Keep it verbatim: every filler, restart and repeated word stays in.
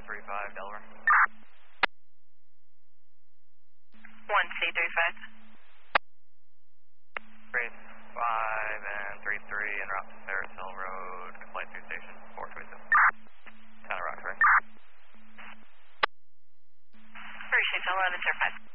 three five, Delaware. one C three five. three five and three three en route to Ferris Hill Road, complaint to station four twenty-seven. Town of Rock, right? Three six eleven zero five.